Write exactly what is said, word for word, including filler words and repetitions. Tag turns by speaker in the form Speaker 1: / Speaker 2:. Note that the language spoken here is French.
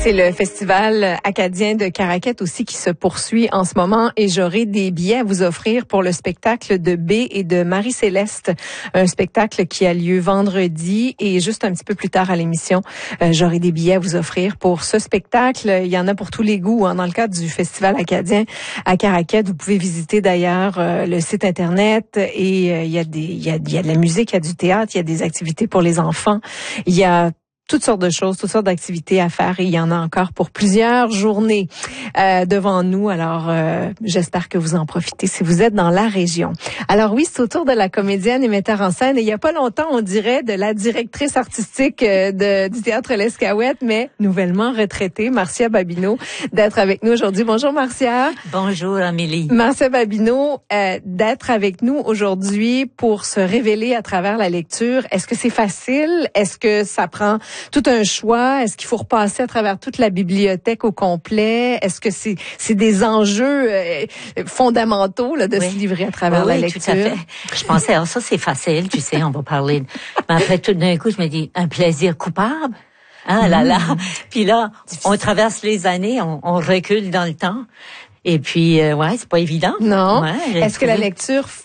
Speaker 1: C'est le festival acadien de Caraquet aussi qui se poursuit en ce moment et j'aurai des billets à vous offrir pour le spectacle de B et de Marie-Céleste, un spectacle qui a lieu vendredi et juste un petit peu plus tard à l'émission, euh, j'aurai des billets à vous offrir pour ce spectacle. Il y en a pour tous les goûts hein, dans le cadre du festival acadien à Caraquet. Vous pouvez visiter d'ailleurs euh, le site internet et euh, il y a des il y a, il y a de la musique, il y a du théâtre, il y a des activités pour les enfants. Il y a toutes sortes de choses, toutes sortes d'activités à faire et il y en a encore pour plusieurs journées euh, devant nous. Alors, euh, j'espère que vous en profitez si vous êtes dans la région. Alors oui, c'est au tour de la comédienne et metteur en scène et il y a pas longtemps, on dirait, de la directrice artistique euh, de, du Théâtre L'Escaouette, mais nouvellement retraitée, Marcia Babineau, d'être avec nous aujourd'hui. Bonjour Marcia.
Speaker 2: Bonjour Amélie.
Speaker 1: Marcia Babineau, euh, d'être avec nous aujourd'hui pour se révéler à travers la lecture. Est-ce que c'est facile? Est-ce que ça prend tout un choix? Est-ce qu'il faut repasser à travers toute la bibliothèque au complet? Est-ce que c'est c'est des enjeux euh, fondamentaux là, de oui. se livrer à travers
Speaker 2: oui,
Speaker 1: la
Speaker 2: oui,
Speaker 1: lecture?
Speaker 2: Tout à fait. Je pensais, alors ça c'est facile, tu sais, on va parler. De... Mais après tout d'un coup, je me dis, un plaisir coupable? Ah là là. Mmh. Puis là, on traverse les années, on, on recule dans le temps. Et puis, euh, ouais, c'est pas évident.
Speaker 1: Non.
Speaker 2: Ouais,
Speaker 1: Est-ce trouvé... que la lecture